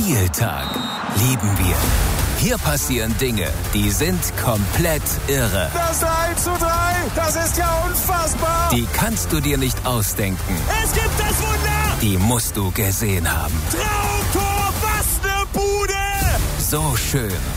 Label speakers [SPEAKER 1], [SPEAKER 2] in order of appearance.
[SPEAKER 1] Spieltag. Lieben wir. Hier passieren Dinge, die sind komplett irre.
[SPEAKER 2] Das 3:3, das ist ja unfassbar.
[SPEAKER 1] Die kannst du dir nicht ausdenken.
[SPEAKER 2] Es gibt das Wunder.
[SPEAKER 1] Die musst du gesehen haben.
[SPEAKER 2] Traumtor, was eine Bude.
[SPEAKER 1] So schön,